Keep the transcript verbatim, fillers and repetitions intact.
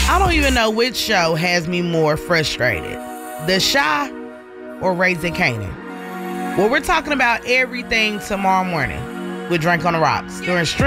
I don't even know which show has me more frustrated, The Chi or Raising Kanan. Well, we're talking about everything tomorrow morning with Drink on the Rocks during